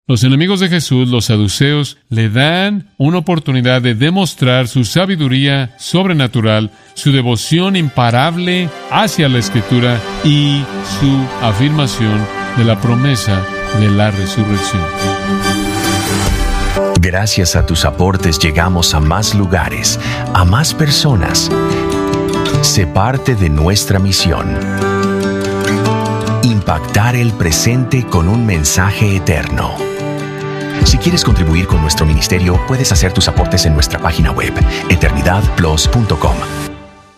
Los enemigos de Jesús, los saduceos, le dan una oportunidad de demostrar su sabiduría sobrenatural, su devoción imparable hacia la Escritura y su afirmación de la promesa de la resurrección. Gracias a tus aportes llegamos a más lugares, a más personas. Sé parte de nuestra misión: impactar el presente con un mensaje eterno. Si quieres contribuir con nuestro ministerio, puedes hacer tus aportes en nuestra página web, eternidadplus.com.